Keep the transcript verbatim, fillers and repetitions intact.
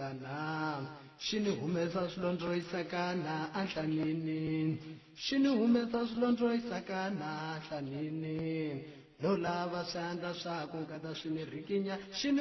isakana shini humesa swilondro isakana ahlanini shini humesa swilondro isakana ahlanini no lava swandla swako nkata swi ni rikinya shini